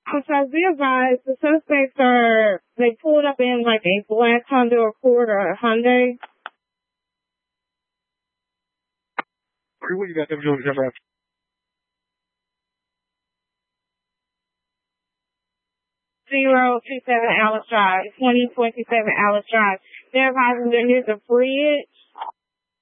Because be advised, the suspects they pulled up in like a black Honda Accord or a Hyundai. What you got them doing, Jeff? 027 Alice Drive, 2027 Alice Drive. They're advising there is a bridge